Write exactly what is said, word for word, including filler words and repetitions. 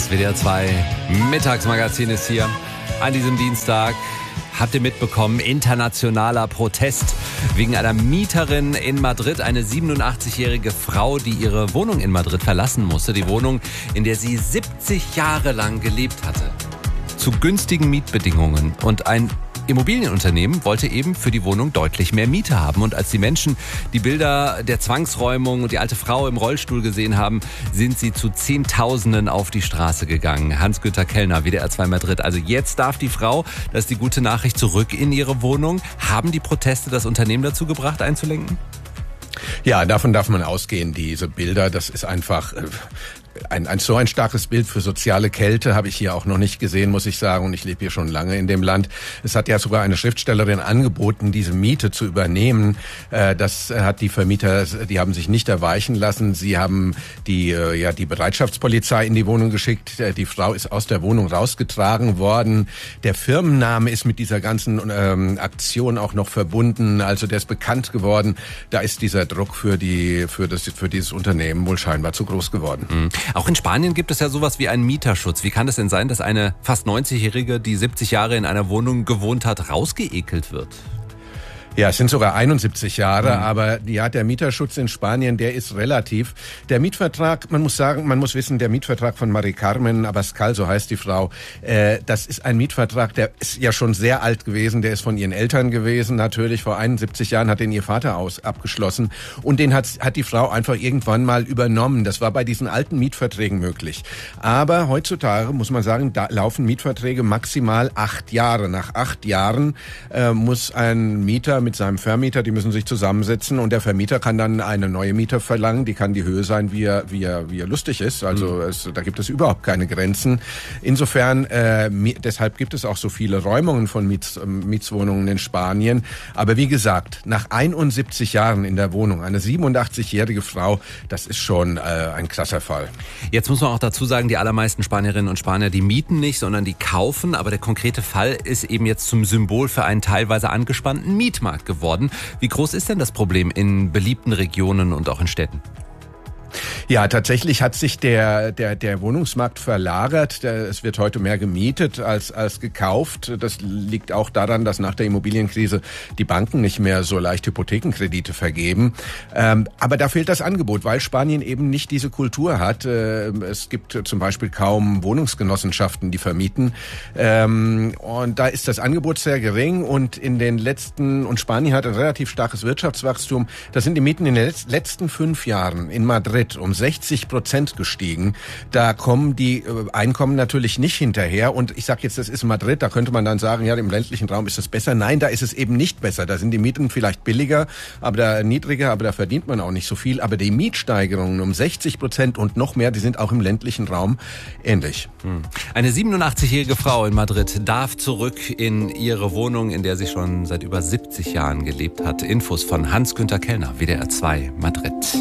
W D R zwei Mittagsmagazin ist hier an diesem Dienstag. Habt ihr mitbekommen, internationaler Protest wegen einer Mieterin in Madrid, eine siebenundachtzigjährige Frau, die ihre Wohnung in Madrid verlassen musste. Die Wohnung, in der sie siebzig Jahre lang gelebt hatte. Zu günstigen Mietbedingungen. Und ein Immobilienunternehmen wollte eben für die Wohnung deutlich mehr Miete haben. Und als die Menschen die Bilder der Zwangsräumung und die alte Frau im Rollstuhl gesehen haben, sind sie zu Zehntausenden auf die Straße gegangen. Hans-Günther Kellner, W D R zwei Madrid. Also jetzt darf die Frau, das ist die gute Nachricht, zurück in ihre Wohnung. Haben die Proteste das Unternehmen dazu gebracht, einzulenken? Ja, davon darf man ausgehen. Diese Bilder, das ist einfach ein, ein so ein starkes Bild für soziale Kälte habe ich hier auch noch nicht gesehen, muss ich sagen. Und ich lebe hier schon lange in dem Land. Es hat ja sogar eine Schriftstellerin angeboten, diese Miete zu übernehmen. Das hat die Vermieter, die haben sich nicht erweichen lassen. Sie haben die, ja, die Bereitschaftspolizei in die Wohnung geschickt. Die Frau ist aus der Wohnung rausgetragen worden. Der Firmenname ist mit dieser ganzen ähm, Aktion auch noch verbunden. Also der ist bekannt geworden. Da ist dieser Druck für die, für das, für dieses Unternehmen wohl scheinbar zu groß geworden. Mhm. Auch in Spanien gibt es ja sowas wie einen Mieterschutz. Wie kann es denn sein, dass eine fast neunzigjährige, die siebzig Jahre in einer Wohnung gewohnt hat, rausgeekelt wird? Ja, es sind sogar einundsiebzig Jahre, mhm. aber ja, der Mieterschutz in Spanien, der ist relativ. Der Mietvertrag, man muss sagen, man muss wissen, der Mietvertrag von Mari Carmen Abascal, so heißt die Frau, äh, das ist ein Mietvertrag, der ist ja schon sehr alt gewesen, der ist von ihren Eltern gewesen, natürlich vor einundsiebzig Jahren hat den ihr Vater aus, abgeschlossen und den hat, hat die Frau einfach irgendwann mal übernommen. Das war bei diesen alten Mietverträgen möglich. Aber heutzutage, muss man sagen, da laufen Mietverträge maximal acht Jahre. Nach acht Jahren äh, muss ein Mieter mit seinem Vermieter, die müssen sich zusammensetzen und der Vermieter kann dann eine neue Miete verlangen, die kann die Höhe sein, wie er, wie er, wie er lustig ist, also mhm. es, da gibt es überhaupt keine Grenzen. Insofern, äh, deshalb gibt es auch so viele Räumungen von Miets, Mietswohnungen in Spanien, aber wie gesagt, nach einundsiebzig Jahren in der Wohnung, eine siebenundachtzigjährige Frau, das ist schon äh, ein krasser Fall. Jetzt muss man auch dazu sagen, die allermeisten Spanierinnen und Spanier, die mieten nicht, sondern die kaufen, aber der konkrete Fall ist eben jetzt zum Symbol für einen teilweise angespannten Mietmarkt geworden. Wie groß ist denn das Problem in beliebten Regionen und auch in Städten? Ja, tatsächlich hat sich der der der Wohnungsmarkt verlagert. Es wird heute mehr gemietet als als gekauft. Das liegt auch daran, dass nach der Immobilienkrise die Banken nicht mehr so leicht Hypothekenkredite vergeben. Ähm, aber da fehlt das Angebot, weil Spanien eben nicht diese Kultur hat. Äh, es gibt zum Beispiel kaum Wohnungsgenossenschaften, die vermieten. Ähm, und da ist das Angebot sehr gering. Und in den letzten und Spanien hat ein relativ starkes Wirtschaftswachstum. Da sind die Mieten in den letzten fünf Jahren in Madrid um sechzig Prozent gestiegen. Da kommen die Einkommen natürlich nicht hinterher. Und ich sage jetzt, das ist Madrid, da könnte man dann sagen, ja, im ländlichen Raum ist das besser. Nein, da ist es eben nicht besser. Da sind die Mieten vielleicht billiger, aber da niedriger, aber da verdient man auch nicht so viel. Aber die Mietsteigerungen um sechzig Prozent und noch mehr, die sind auch im ländlichen Raum ähnlich. Eine siebenundachtzigjährige Frau in Madrid darf zurück in ihre Wohnung, in der sie schon seit über siebzig Jahren gelebt hat. Infos von Hans-Günther Kellner, W D R zwei Madrid.